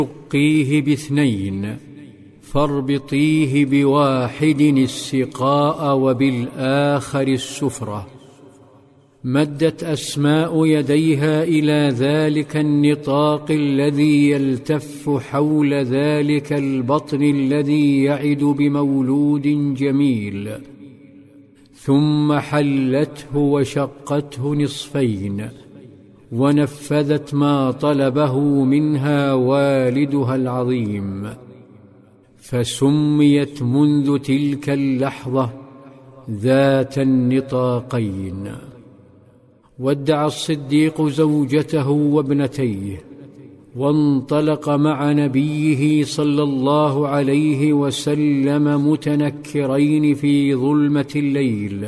شقيه باثنين فاربطيه بواحد السقاء وبالآخر السفرة. مدت أسماء يديها إلى ذلك النطاق الذي يلتف حول ذلك البطن الذي يعد بمولود جميل، ثم حلته وشقته نصفين، ونفذت ما طلبه منها والدها العظيم، فسميت منذ تلك اللحظة ذات النطاقين. ودع الصديق زوجته وابنتيه، وانطلق مع نبيه صلى الله عليه وسلم متنكرين في ظلمة الليل.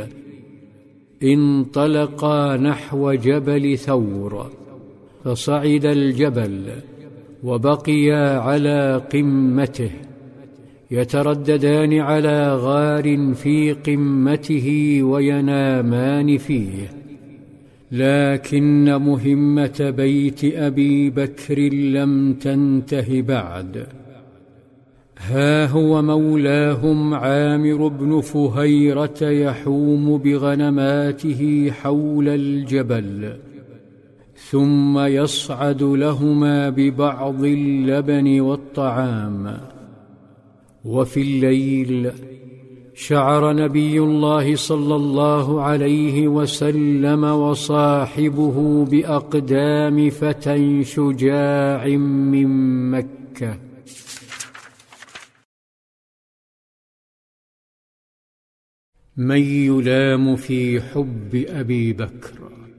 انطلقا نحو جبل ثور، فصعد الجبل وبقيا على قمته، يترددان على غار في قمته وينامان فيه. لكن مهمة بيت أبي بكر لم تنته بعد. ها هو مولاهم عامر بن فهيرة يحوم بغنماته حول الجبل، ثم يصعد لهما ببعض اللبن والطعام. وفي الليل شعر نبي الله صلى الله عليه وسلم وصاحبه بأقدام فتى شجاع من مكة. من يلام في حب أبي بكر؟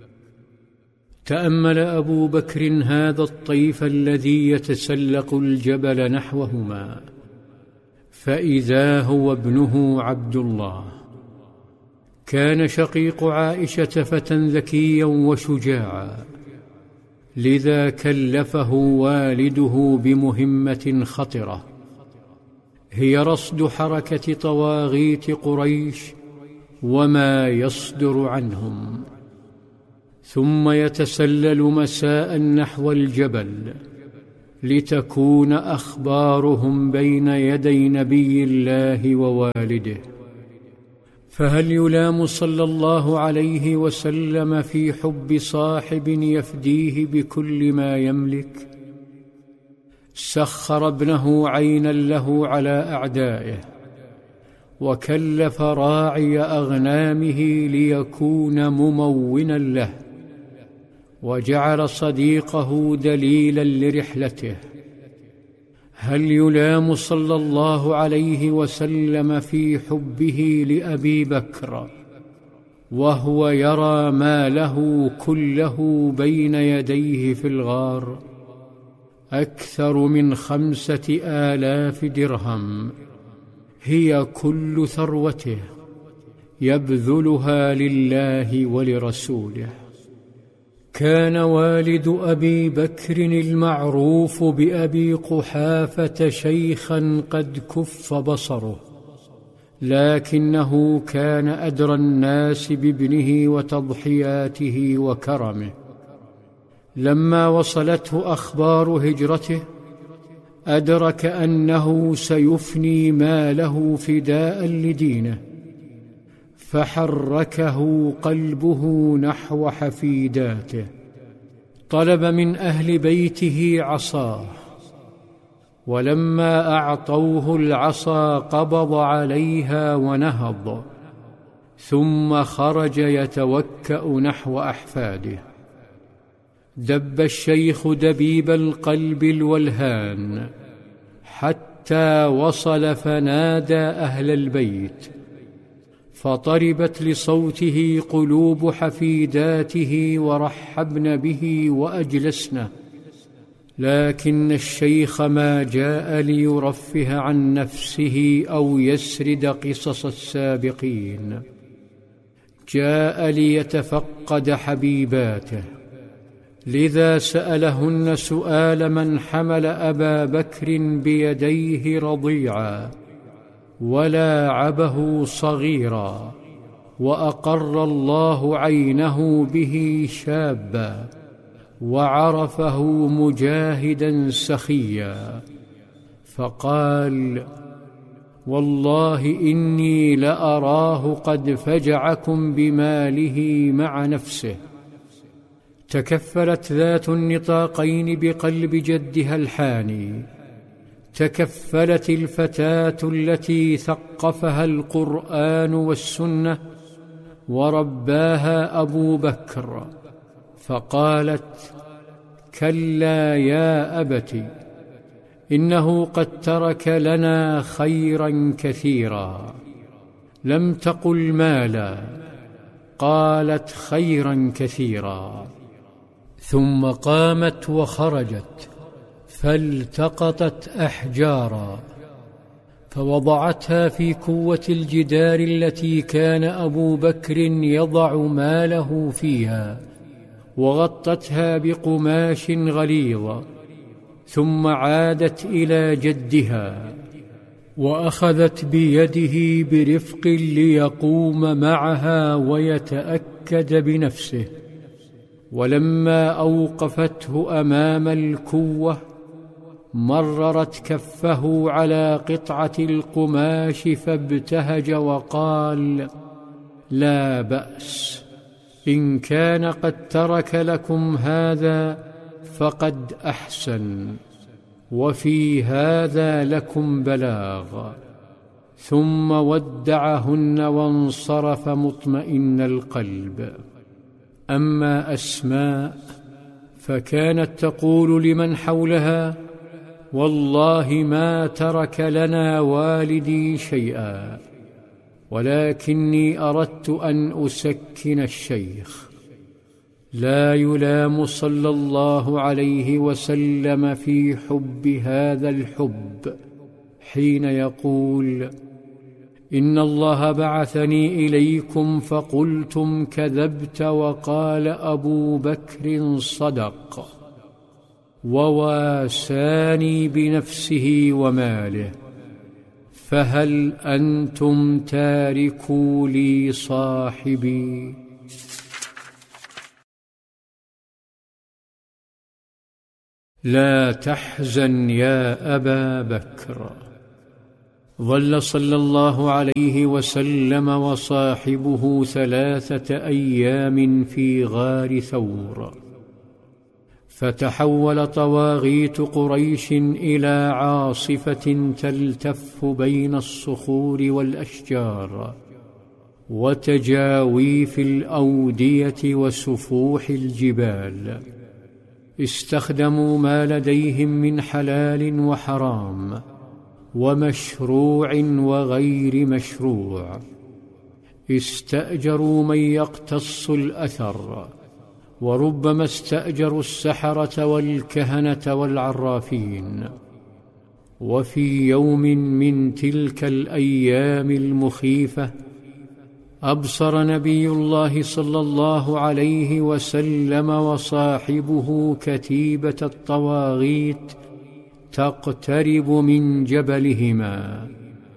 تأمل أبو بكر هذا الطيف الذي يتسلق الجبل نحوهما، فإذا هو ابنه عبد الله. كان شقيق عائشة فتى ذكيا وشجاعا، لذا كلفه والده بمهمة خطرة، هي رصد حركة طواغيت قريش وما يصدر عنهم، ثم يتسلل مساء نحو الجبل لتكون أخبارهم بين يدي نبي الله ووالده. فهل يلام صلى الله عليه وسلم في حب صاحب يفديه بكل ما يملك؟ سخر ابنه عينا له على أعدائه، وكلف راعي أغنامه ليكون ممونا له، وجعل صديقه دليلا لرحلته. هل يلام صلى الله عليه وسلم في حبه لأبي بكر وهو يرى ماله كله بين يديه في الغار؟ أكثر من 5,000 درهم هي كل ثروته، يبذلها لله ولرسوله. كان والد أبي بكر المعروف بأبي قحافة شيخا قد كف بصره، لكنه كان أدرى الناس بابنه وتضحياته وكرمه. لما وصلته أخبار هجرته أدرك أنه سيفني ماله فداء لدينه، فحركه قلبه نحو حفيداته. طلب من أهل بيته عصاه، ولما أعطوه العصا قبض عليها ونهض، ثم خرج يتوكأ نحو أحفاده. دب الشيخ دبيب القلب الولهان حتى وصل فنادى أهل البيت، فطربت لصوته قلوب حفيداته ورحبن به وأجلسنه. لكن الشيخ ما جاء ليرفه عن نفسه أو يسرد قصص السابقين، جاء ليتفقد حبيباته. لذا سألهن سؤال من حمل أبا بكر بيديه رضيعا ولاعبه صغيرا، وأقر الله عينه به شابا، وعرفه مجاهدا سخيا، فقال: والله إني لأراه قد فجعكم بماله مع نفسه. تكفلت ذات النطاقين بقلب جدها الحاني، تكفلت الفتاة التي ثقفها القرآن والسنة ورباها أبو بكر، فقالت: كلا يا أبت، إنه قد ترك لنا خيرا كثيرا. لم تقل مالا، قالت خيرا كثيرا. ثم قامت وخرجت، فالتقطت أحجارا فوضعتها في كوة الجدار التي كان أبو بكر يضع ماله فيها، وغطتها بقماش غليظ، ثم عادت إلى جدها وأخذت بيده برفق ليقوم معها ويتأكد بنفسه. ولما أوقفته أمام الكوة مررت كفه على قطعة القماش فابتهج وقال: لا بأس، إن كان قد ترك لكم هذا فقد أحسن، وفي هذا لكم بلاغ. ثم ودعهن وانصرف مطمئن القلب. أما أسماء فكانت تقول لمن حولها: والله ما ترك لنا والدي شيئا، ولكني أردت أن أسكن الشيخ. لا يلام صلى الله عليه وسلم في حب هذا الحب حين يقول: إن الله بعثني إليكم فقلتم كذبت، وقال أبو بكر صدق، وواساني بنفسه وماله، فهل أنتم تاركوا لي صاحبي؟ لا تحزن يا أبا بكر. ظل صلى الله عليه وسلم وصاحبه 3 أيام في غار ثور، فتحول طواغيت قريش إلى عاصفة تلتف بين الصخور والأشجار وتجاويف الأودية وسفوح الجبال. استخدموا ما لديهم من حلال وحرام ومشروع وغير مشروع. استأجروا من يقتص الأثر، وربما استأجروا السحرة والكهنة والعرافين. وفي يوم من تلك الأيام المخيفة أبصر نبي الله صلى الله عليه وسلم وصاحبه كتيبة الطواغيت تقترب من جبلهما،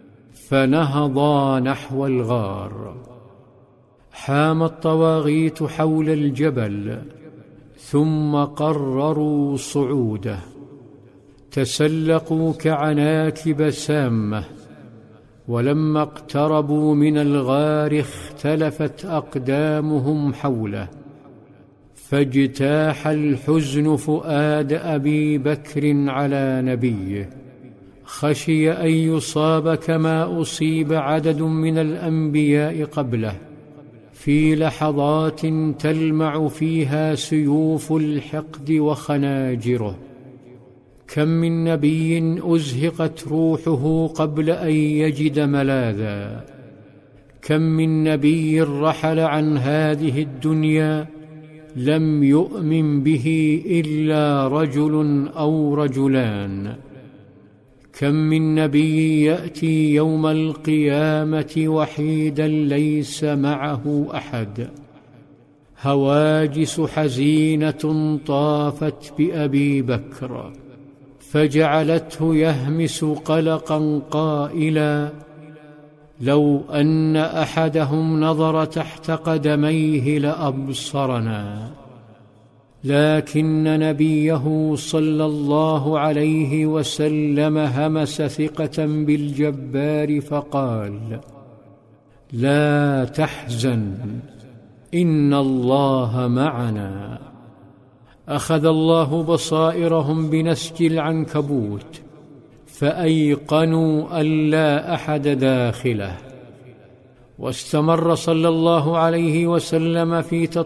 فنهضا نحو الغار. حام الطواغيت حول الجبل، ثم قرروا صعوده. تسلقوا كعناكب سامة، ولما اقتربوا من الغار اختلفت أقدامهم حوله، فاجتاح الحزن فؤاد أبي بكر على نبيه. خشي أن يصاب كما أصيب عدد من الأنبياء قبله، في لحظات تلمع فيها سيوف الحقد وخناجره. كم من نبي أزهقت روحه قبل أن يجد ملاذا، كم من نبي رحل عن هذه الدنيا لم يؤمن به إلا رجل أو رجلان. كم من نبي يأتي يوم القيامة وحيدا ليس معه أحد. هواجس حزينة طافت بأبي بكر، فجعلته يهمس قلقا قائلا: لو أن أحدهم نظر تحت قدميه لأبصرنا. لكن نبيه صلى الله عليه وسلم همس ثقة بالجبار فقال: لا تحزن، إن الله معنا. أخذ الله بصائرهم بنسج العنكبوت فأيقنوا أن لا أحد داخله. واستمر صلى الله عليه وسلم في